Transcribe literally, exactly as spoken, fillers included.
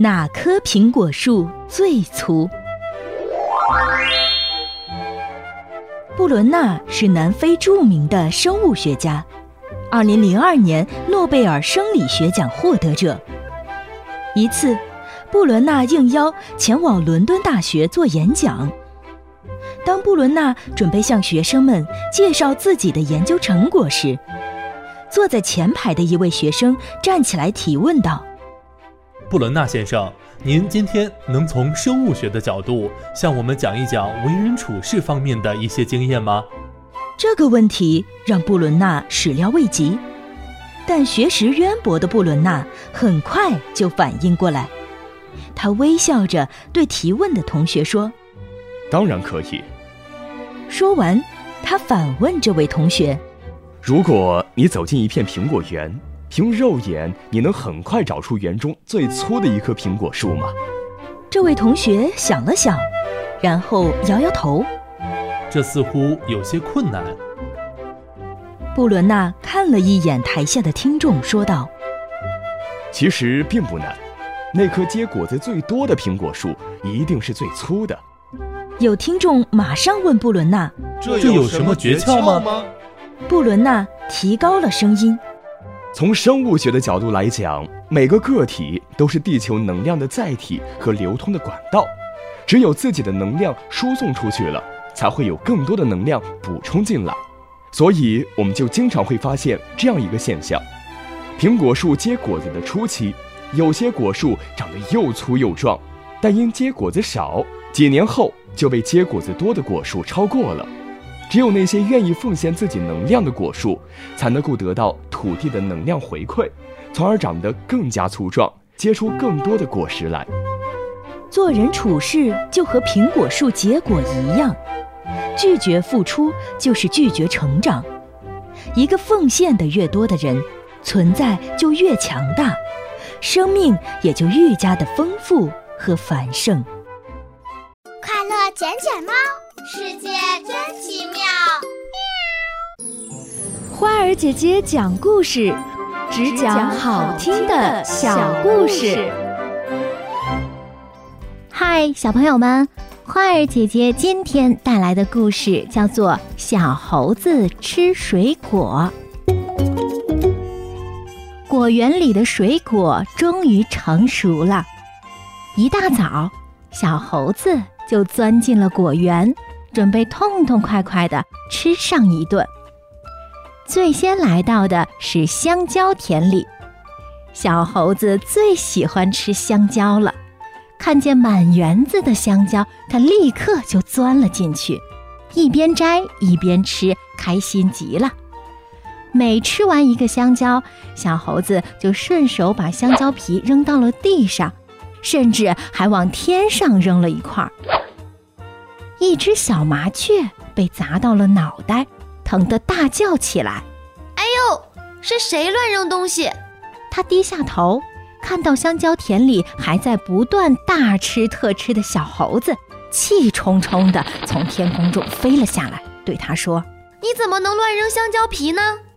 哪棵苹果树最粗？布伦纳是南非著名的生物学家，二零零二年诺贝尔生理学奖获得者。一次，布伦纳应邀前往伦敦大学做演讲。当布伦纳准备向学生们介绍自己的研究成果时，坐在前排的一位学生站起来提问道： 布伦纳先生，您今天能从生物学的角度向我们讲一讲为人处事方面的一些经验吗？ 这个问题让布伦纳始料未及，但学识渊博的布伦纳很快就反应过来，他微笑着对提问的同学说： 当然可以。 说完，他反问这位同学： 如果你走进一片苹果园，凭肉眼你能很快找出园中最粗的一棵苹果树吗？ 这位同学想了想，然后摇摇头： 这似乎有些困难。 布伦纳看了一眼台下的听众，说道： 其实并不难，那棵结果子最多的苹果树一定是最粗的。 有听众马上问布伦纳： 这有什么诀窍吗？ 布伦纳提高了声音： 从生物学的角度来讲，每个个体都是地球能量的载体和流通的管道，只有自己的能量输送出去了，才会有更多的能量补充进来。所以我们就经常会发现这样一个现象：苹果树结果子的初期，有些果树长得又粗又壮，但因结果子少，几年后就被结果子多的果树超过了。只有那些愿意奉献自己能量的果树，才能够得到土地的能量回馈，从而长得更加粗壮，结出更多的果实来。 做人处事就和苹果树结果一样，拒绝付出就是拒绝成长。一个奉献的越多的人，存在就越强大，生命也就愈加的丰富和繁盛。 快乐捡捡猫，世界真奇妙。 花儿姐姐讲故事，只讲好听的小故事。 嗨，小朋友们，花儿姐姐今天带来的故事叫做《小猴子吃水果》。果园里的水果终于成熟了，一大早，小猴子就钻进了果园，准备痛痛快快地吃上一顿。最先来到的是香蕉田里，小猴子最喜欢吃香蕉了。看见满园子的香蕉，他立刻就钻了进去，一边摘一边吃，开心极了。每吃完一个香蕉，小猴子就顺手把香蕉皮扔到了地上，甚至还往天上扔了一块。一只小麻雀被砸到了脑袋，疼得大叫起来： 哎呦，是谁乱扔东西？ 他低下头，看到香蕉田里还在不断大吃特吃的小猴子，气冲冲地从天空中飞了下来，对他说： 你怎么能乱扔香蕉皮呢？